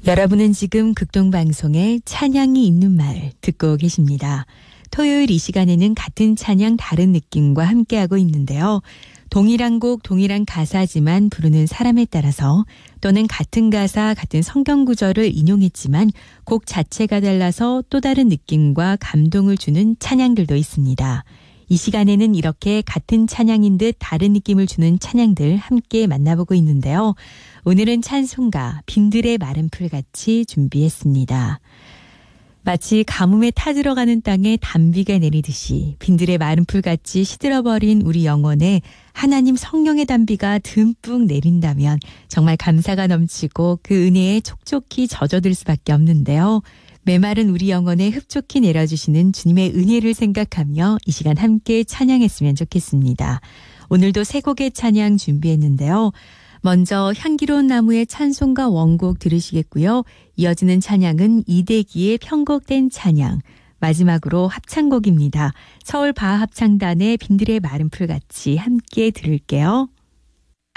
여러분은 지금 극동방송의 찬양이 있는 말 듣고 계십니다. 토요일 이 시간에는 같은 찬양 다른 느낌과 함께하고 있는데요. 동일한 곡, 동일한 가사지만 부르는 사람에 따라서 또는 같은 가사, 같은 성경 구절을 인용했지만 곡 자체가 달라서 또 다른 느낌과 감동을 주는 찬양들도 있습니다. 이 시간에는 이렇게 같은 찬양인 듯 다른 느낌을 주는 찬양들 함께 만나보고 있는데요. 오늘은 찬송가 빈들의 마른 풀같이 준비했습니다. 마치 가뭄에 타들어가는 땅에 단비가 내리듯이 빈들의 마른 풀같이 시들어버린 우리 영혼에 하나님 성령의 단비가 듬뿍 내린다면 정말 감사가 넘치고 그 은혜에 촉촉히 젖어들 수밖에 없는데요. 메마른 우리 영혼에 흡족히 내려주시는 주님의 은혜를 생각하며 이 시간 함께 찬양했으면 좋겠습니다. 오늘도 세 곡의 찬양 준비했는데요. 먼저 향기로운 나무의 찬송가 원곡 들으시겠고요. 이어지는 찬양은 이대기의 편곡된 찬양, 마지막으로 합창곡입니다. 서울 바합창단의 빈들의 마른 풀같이 함께 들을게요.